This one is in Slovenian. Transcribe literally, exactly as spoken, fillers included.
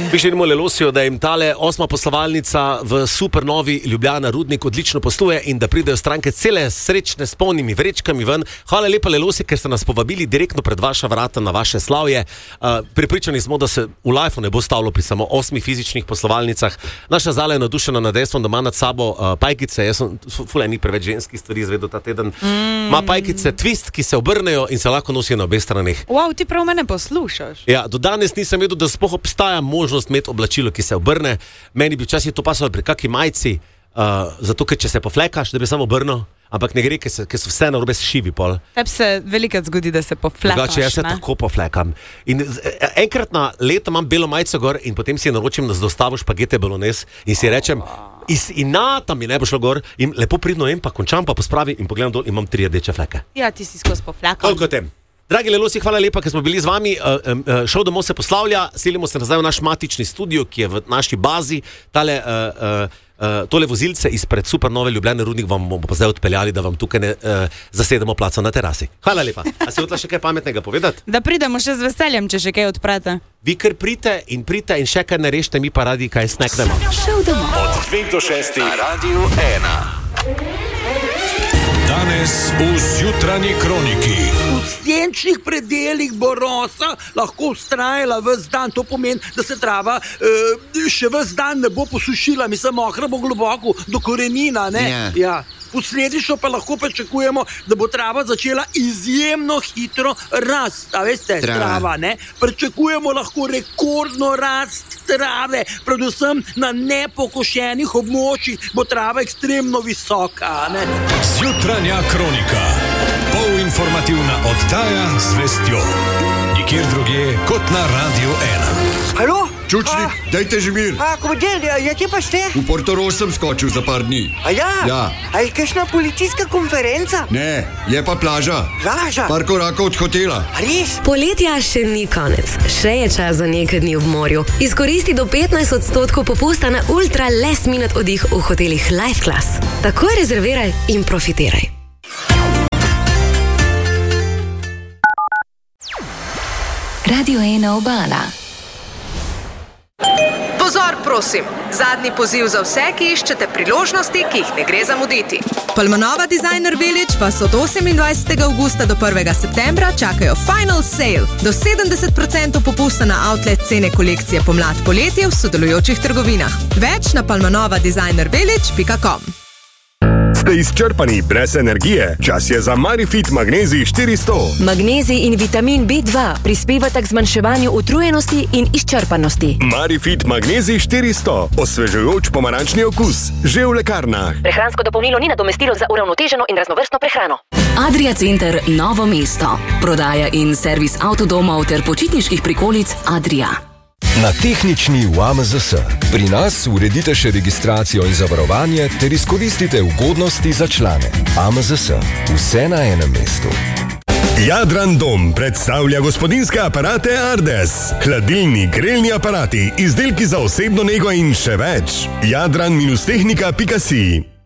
Pišemo Lelosijo, da jim tale osma poslovalnica v supernovi Ljubljana Rudnik odlično posluje in da pridejo stranke cele srečne s polnimi vrečkami ven. Hvala lepa Lelosi, ker ste nas povabili direktno pred vaša vrata na vaše slavje. Uh, pripričani smo, da se v lifeu ne bo stavilo pri samo osmih fizičnih poslovalnicah. Naša Zala je nadušena nad dejstvom, da ima nad sabo uh, pajkice. Jaz sem fule ni preveč ženskih stvari izvedel ta teden. Ima mm. pajkice twist, ki se obrnejo in se lahko nosijo na obeh straneh. Wow, ti prav mene poslušaš. Ja, do danes nisem vedel, da sploh obstaja možnost imeti oblačilo, ki se obrne. Meni bi včasih to pasalo pri kaki majci, uh, zato ker če se poflekaš, da bi samo obrnil, ampak ne gre, ker, se, ker so vse narobe šivi pol. Tebi se velikrat zgodi, da se poflekaš. Drugače, jaz se ne? tako poflekam. In enkrat na leto imam belo majico gor in potem si naročim na dostavo špagete bolognese in si rečem, iz inata mi ne bo šlo gor in lepo pridno jem, pa končam, pa pospravim in pogledam dol in imam tri rdeče fleke. Ja, ti si skozi poflekam. Koliko tem? Dragi Lelosi, hvala lepa, ker smo bili z vami. Šov domov se poslavlja, selimo se nazaj v naš matični studio, ki je v naši bazi. Tale, uh, uh, tole vozilce izpred supernove Ljubljane Rudnik vam bomo pa zdaj odpeljali, da vam tukaj ne uh, zasedemo placa na terasi. Hvala lepa. A si hotela še kaj pametnega povedati? Da pridemo še z veseljem, če še kaj odprete. Vi kar prite in prite in še kaj ne rešite, mi pa radi kaj sneknemo. Šov domov. Od dveh do šestih na Radiu ena. Danes v Zjutranji kroniki. V senčnih predelih bo rosa lahko vztrajala ves dan. To pomeni, da se trava uh, še ves dan ne bo posušila. Mislim, mokra bo globoko do korenina, ne? Yeah. Ja. Posledično pa lahko pričakujemo, da bo trava začela izjemno hitro rast. A veste, trava, trava ne? Pričakujemo lahko rekordno rast trave, predvsem na nepokošenih območjih bo trava ekstremno visoka, ne? Zjutranja kronika. Polinformativna oddaja z vestjo. Nikjer drugje kot na Radiu ena. Halo? Čučnik, a, dajte že mir. A, komandant, ja, kje pa ste? V Portorož sem skočil za par dni. A ja? Ja. A je kakšna policijska konferenca? Ne, je pa plaža. Plaža? Par korakov od hotela. A res? Poletja še ni konec. Še je čas za nekaj dni v morju. Izkoristi do petnajst odstotkov popusta na ultra last minute oddih v hotelih Life Class. Takoj rezerviraj in profitiraj. Radio ena Obala. Pozor, prosim! Zadnji poziv za vse, ki iščete priložnosti, ki jih ne gre zamuditi. Palmanova Designer Village vas od osemindvajsetega avgusta do prvega septembra čakajo Final Sale. Do sedemdeset procentov popusta na outlet cene kolekcije pomlad-poletje v sodelujočih trgovinah. Več na palmanova designer village pika com. Ste izčrpani brez energije? Čas je za Marifit Magnezij štiristo. Magnezij in vitamin B dva prispevata k zmanjševanju utrujenosti in izčrpanosti. Marifit Magnezij štiristo. Osvežujoč pomarančni okus. Že v lekarnah. Prehransko dopolnilo ni nadomestilo za uravnoteženo in raznovrstno prehrano. Adria Center Novo mesto. Prodaja in servis avtodomov ter počitniških prikolic Adria. Na tehnični v A M Z S. Pri nas uredite še registracijo in zavarovanje ter izkoristite ugodnosti za člane. A M Z S. Vse na enem mestu. Jadran Dom predstavlja gospodinjske aparate Ardes. Hladilni, grelni aparati, izdelki za osebno nego in še več. jadran tehnika pika si.